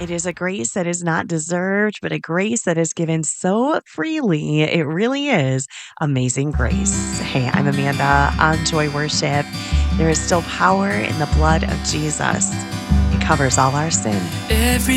It is a grace that is not deserved, but a grace that is given so freely. It really is amazing grace. Hey, I'm Amanda on Joy Worship. There is still power in the blood of Jesus. It covers all our sin.